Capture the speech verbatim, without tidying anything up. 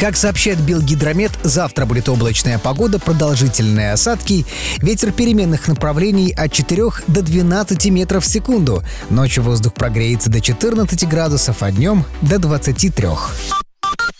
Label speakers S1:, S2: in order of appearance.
S1: Как сообщает Белгидромет, завтра будет облачная погода, продолжительные осадки, ветер переменных направлений от четырёх до двенадцати метров в секунду. Ночью воздух прогреется до четырнадцати градусов, а днем до двадцати трёх.